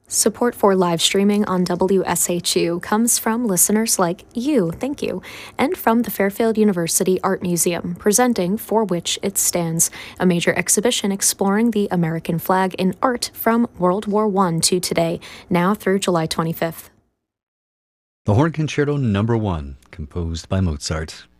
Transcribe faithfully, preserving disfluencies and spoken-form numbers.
Support for live streaming on W S H U comes from listeners like you, thank you, and from the Fairfield University Art Museum, presenting For Which It Stands, a major exhibition exploring the American flag in art from World War One to today, now through July twenty-fifth. The Horn Concerto Number One, composed by Mozart.